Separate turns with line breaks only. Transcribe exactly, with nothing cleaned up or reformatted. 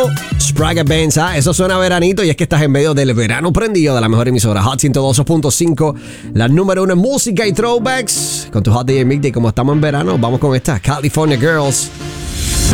Sprague Benz, ¿ah? Eso suena a veranito y es que estás en medio del verano prendido de la mejor emisora Hot ciento dos punto cinco, la número uno en música y throwbacks. Con tu Hot Day Midday, como estamos en verano, vamos con esta California Girls.